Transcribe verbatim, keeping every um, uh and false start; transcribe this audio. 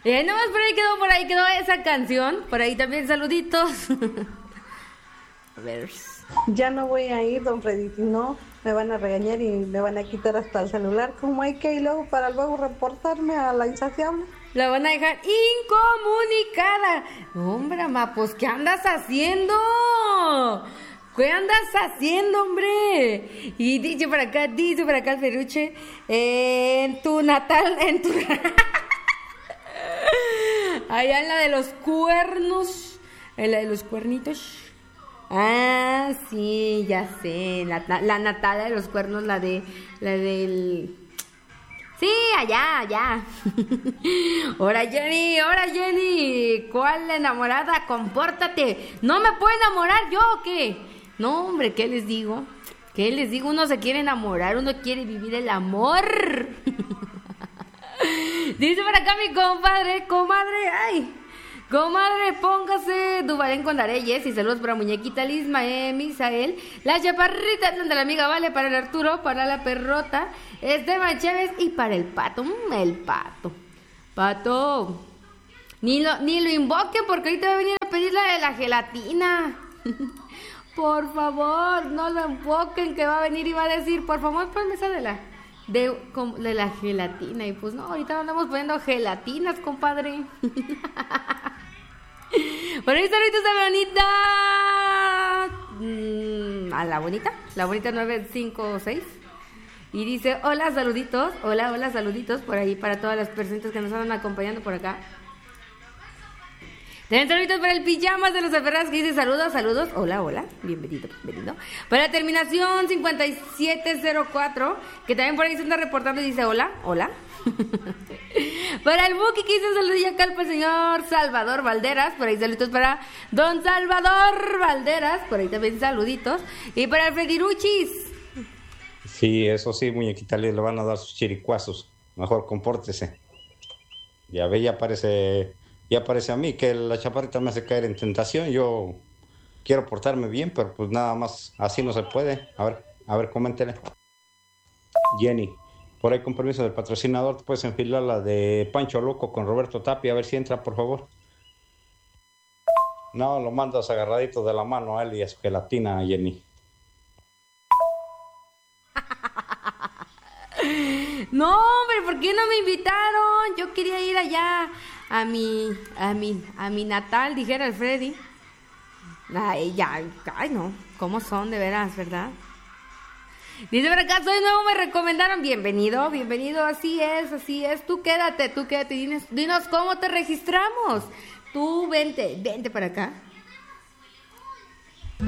Eh, nomás por ahí quedó, por ahí quedó esa canción. Por ahí también saluditos. A ver. Ya no voy a ir, don Freddy, si no, me van a regañar y me van a quitar hasta el celular, como hay que, y luego para luego reportarme a la insaciable. La van a dejar incomunicada. No, hombre, ama, pues, ¿qué andas haciendo? ¿Qué andas haciendo, hombre? Y dice por acá, dice por acá el Ferruche, eh, en tu natal, en tu... Allá en la de los cuernos, en la de los cuernitos. Ah, sí, ya sé, la, la natada de los cuernos, la de, la del... Sí, allá, allá. Ahora Jenny, ahora Jenny, ¿cuál enamorada? Compórtate. ¿No me puedo enamorar yo o qué? No, hombre, ¿qué les digo? ¿Qué les digo? Uno se quiere enamorar, uno quiere vivir el amor. Dice por acá mi compadre, comadre, ay, comadre, póngase Dubalén con Dareyes y saludos para muñequita Lisma, eh, Misael, la chaparrita de la amiga Vale, para el Arturo, para la perrota, Esteban Chávez y para el pato, mm, el pato, pato, ni lo, ni lo invoquen porque ahorita va a venir a pedir la de la gelatina. Por favor, no lo invoquen que va a venir y va a decir, por favor, ponme esa de la... De, de la gelatina. Y pues no, ahorita andamos poniendo gelatinas, compadre. Por ahí saluditos a bonita. A la bonita. La bonita nueve cinco seis. Y dice, hola, saluditos. Hola, hola, saluditos por ahí para todas las personas que nos están acompañando por acá. También saluditos para el pijamas de los aferrados que dice saludos, saludos. Hola, hola, bienvenido, bienvenido. Para la terminación cincuenta y siete cero cuatro, que también por ahí se anda reportando y dice hola, hola. Para el Buki que dice saludillo acá al señor Salvador Valderas. Por ahí saluditos para don Salvador Valderas. Por ahí también saluditos. Y para el Frediruchis. Sí, eso sí, muñequita, le van a dar sus chiricuazos. Mejor compórtese. Ya ve, ya parece... Ya parece a mí que la chaparrita me hace caer en tentación. Yo quiero portarme bien, pero pues nada más así no se puede. A ver, a ver, coméntele. Jenny, por ahí con permiso del patrocinador, ¿te puedes enfilar la de Pancho Loco con Roberto Tapia? A ver si entra, por favor. No, lo mandas agarradito de la mano a él y a su gelatina, Jenny. No, hombre, ¿por qué no me invitaron? Yo quería ir allá a mi, a mi, a mi natal, dijera el Freddy. Ay, ya, ay no, ¿cómo son de veras, verdad? Dice por acá, soy nuevo, me recomendaron. Bienvenido, bienvenido, así es, así es. Tú quédate, tú quédate, dinos, dinos cómo te registramos. Tú vente, vente para acá.